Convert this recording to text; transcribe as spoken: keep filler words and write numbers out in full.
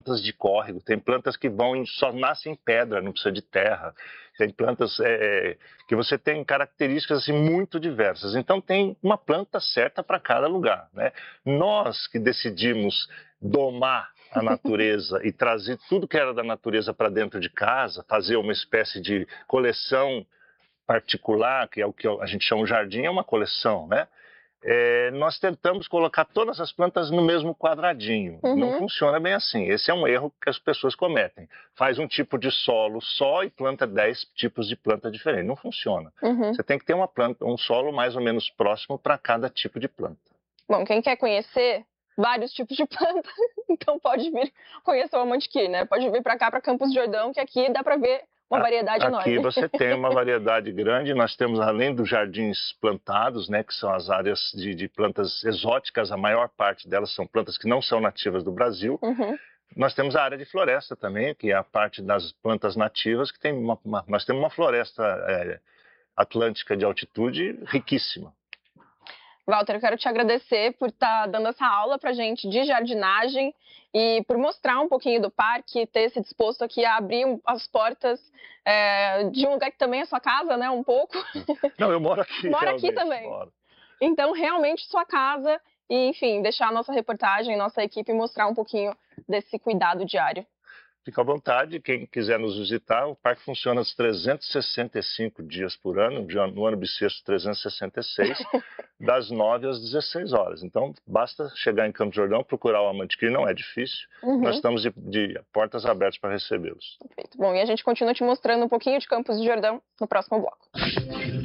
plantas de córrego, tem plantas que vão em, só nascem em pedra, não precisa de terra. Tem plantas é, que você tem características assim, muito diversas. Então tem uma planta certa para cada lugar, né? Nós que decidimos domar a natureza e trazer tudo que era da natureza para dentro de casa, fazer uma espécie de coleção particular, que é o que a gente chama de jardim, é uma coleção, né? É, nós tentamos colocar todas as plantas no mesmo quadradinho. Uhum. Não funciona bem assim. Esse é um erro que as pessoas cometem. Faz um tipo de solo só e planta dez tipos de planta diferentes. Não funciona. Uhum. Você tem que ter uma planta, um solo mais ou menos próximo para cada tipo de planta. Bom, quem quer conhecer vários tipos de planta, então pode vir conhecer o Amantiqui, né? Pode vir para cá, para Campos do Jordão, que aqui dá para ver uma variedade Aqui enorme. Aqui você tem uma variedade grande. Nós temos, além dos jardins plantados, né, que são as áreas de, de plantas exóticas, a maior parte delas são plantas que não são nativas do Brasil. Uhum. Nós temos a área de floresta também, que é a parte das plantas nativas, que tem uma, uma, nós temos uma floresta é, atlântica de altitude riquíssima. Walter, eu quero te agradecer por estar dando essa aula para a gente de jardinagem e por mostrar um pouquinho do parque, ter se disposto aqui a abrir as portas é, de um lugar que também é sua casa, né, um pouco. Não, eu moro aqui. Moro aqui também. Moro. Então, realmente, sua casa e, enfim, deixar a nossa reportagem, nossa equipe mostrar um pouquinho desse cuidado diário. Fica à vontade, quem quiser nos visitar, o parque funciona trezentos e sessenta e cinco dias por ano, no ano bissexto trezentos e sessenta e seis, das nove às dezesseis horas. Então, basta chegar em Campos do Jordão, procurar o Amantiqui, não é difícil. Uhum. Nós estamos de, de portas abertas para recebê-los. Perfeito. Bom, e a gente continua te mostrando um pouquinho de Campos do Jordão no próximo bloco.